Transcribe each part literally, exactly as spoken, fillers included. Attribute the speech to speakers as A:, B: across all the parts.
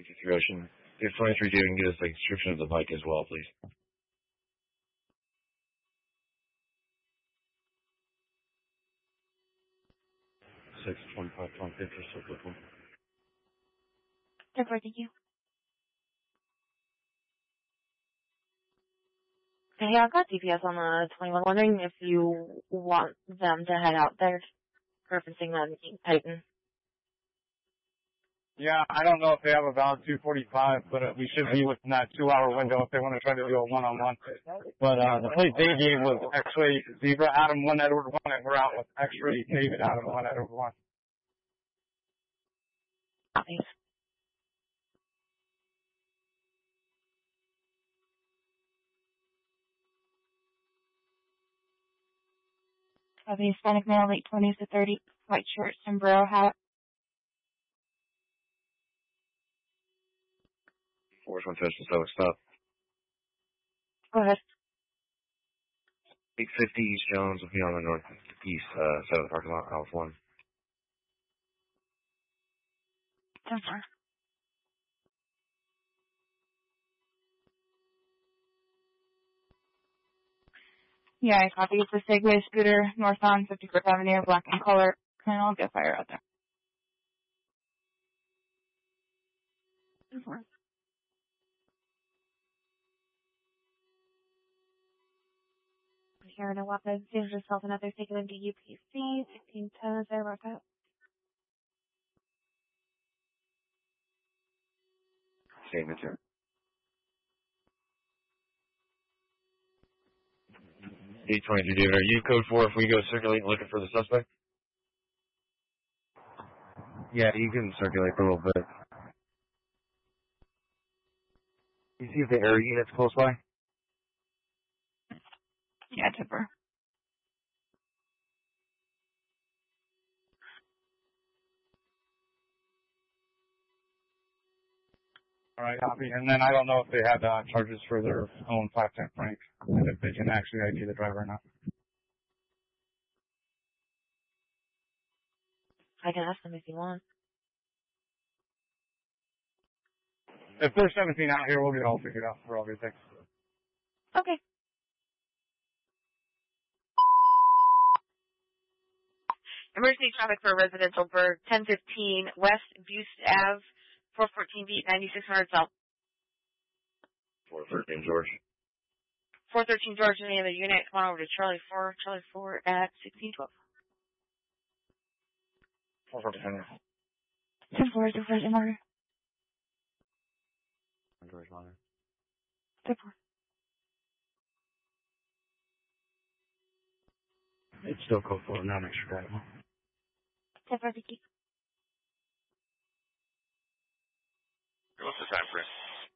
A: sixty-three Ocean. If twenty-three David can get us a description of the bike as well, please. Six twenty-five twenty fifty circle.
B: Therefore, thank you. Hey, I've got G P S on the twenty-one. Wondering if you want them to head out there, referencing on Titan.
C: Yeah, I don't know if they have a valid two forty-five, but uh, we should be within that two-hour window if they want to try to do a one-on-one. But uh, the place they gave was X-ray Zebra Adam one Edward one, and we're out with X-ray David Adam one Edward one.
B: Nice. Have a Hispanic male, late twenties to thirty, white shirt, sombrero hat.
A: Force one touch so stop.
B: Go ahead.
A: eight fifty East Jones will be on the northeast uh, side of the parking lot, Alpha one.
B: So far. Yeah, I copy. It's a Segway scooter, north on fifty-fourth Avenue, black in color. And I'll get fire out there. Here, no weapons. Use yourself another taken into U P C. sixteen ten is there, rock up.
A: Same answer. eight twenty-three David, are you code four if we go circulate looking for the suspect? Yeah, you can circulate for a little bit. You see if the air unit's close by?
B: Yeah, tipper.
C: All right, copy. And then I don't know if they had uh, charges for their own five ten frank, and if they can actually I D the driver or not.
B: I can ask them if you want.
C: If there's seventeen out here, we'll get it all figured out for all your things.
B: Okay. Emergency traffic for residential Berg, ten fifteen West Buste Ave, four fourteen Beat, ninety-six hundred South.
A: four thirteen George.
B: four thirteen George, any other unit, come on over to Charlie four, Charlie four at sixteen twelve.
A: four fourteen.
B: ten four, ten four, in order.
A: George Monitor.
B: ten four.
A: It's still code four, not extra drive.
B: ten four, Vicky.
D: What's the time frame?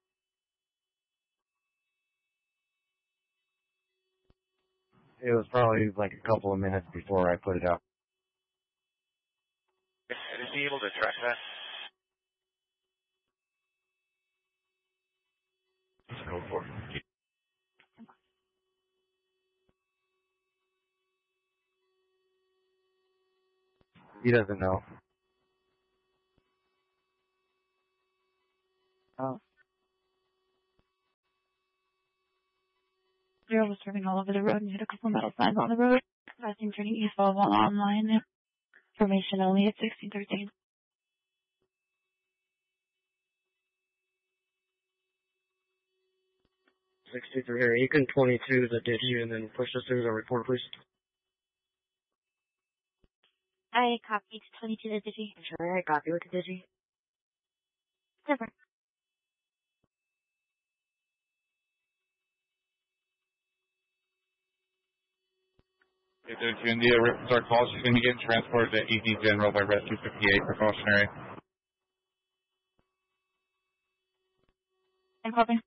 A: It was probably like a couple of minutes before I put it out.
D: Is he able to track that?
A: It's code four. He doesn't know.
B: Oh. Zero was turning all over the road and hit a couple metal signs on the road. Passing turning east all online. Information only at sixteen thirteen.
E: sixty-three here. You can twenty-two the digi and then push us through the report, please.
B: I copied twenty-two the digi.
E: Sure, I copy with the digi.
B: Never.
C: If there's India start calls, she's going to get transported to E D General by Rescue fifty-eight precautionary.
B: I'm copying.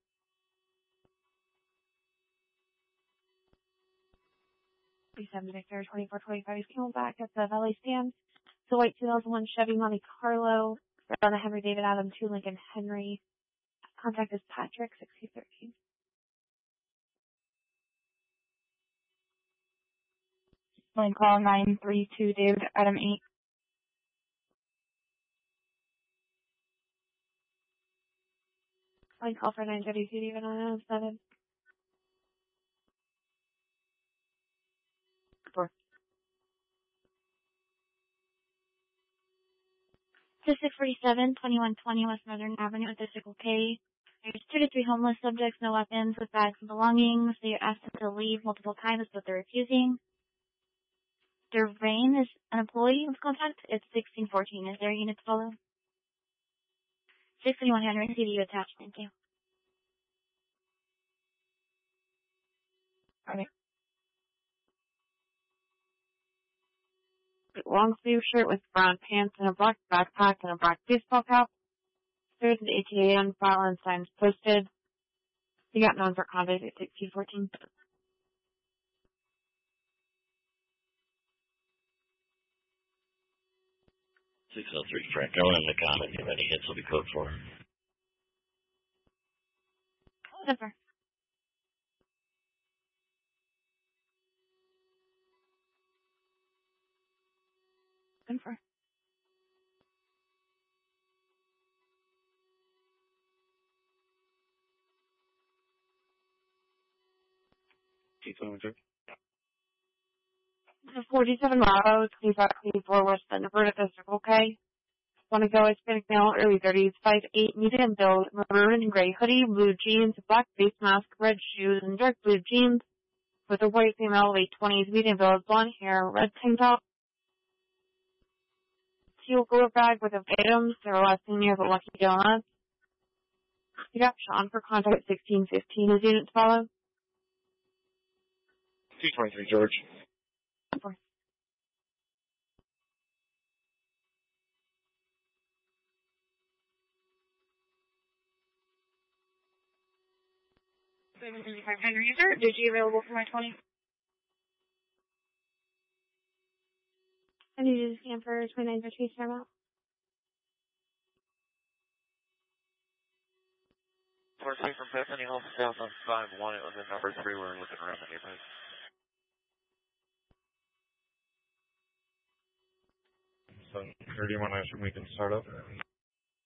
B: seven Victor twenty-four twenty-five is coming back at the Valley Stand. So white two thousand one Chevy Monte Carlo. On the Henry David Adam two Lincoln Henry. Contact is Patrick sixty thirteen. Line call nine three two David Adam eight. Line call for nine thirty C D even nine oh seven. Four. District forty-seven, twenty-one twenty West Northern Avenue at District K. There's two to three homeless subjects, no weapons, with bags and belongings. So you asked them to leave multiple times, but they're refusing. Dervain is an employee with contact. It's sixteen fourteen. Is there a unit to follow? six twenty-one Henry, C D U attached. Thank you. Alright. Long sleeve shirt with brown pants and a black backpack and a black baseball cap. There's an A T A on file and signs posted. You got known for contact at sixteen fourteen.
A: six oh three, Frank. Go in the comment. If any hits will be code for.
B: Zipper. Confirm.
C: T twenty-two.
B: forty-seven Bravo, twenty-four West Thunderbird at the Circle K. Want to go Hispanic male, early thirties, five eight, medium build, maroon and gray hoodie, blue jeans, black face mask, red shoes, and dark blue jeans, with a white female, late twenties, medium build, blonde hair, red tank top, teal cooler bag with items. They're last seen near the Lucky Donuts. You got Sean for contact at sixteen fifteen. His unit to follow.
A: two twenty-three, George.
B: Four. seven thirty-five Henry user. Did you available for my twenty? I need you to scan for twenty-nine fifty Paramount.
D: Four from Bethany Home South on five one. It was in number three. We were looking around the neighborhood.
C: So, here do you want to, we can start up?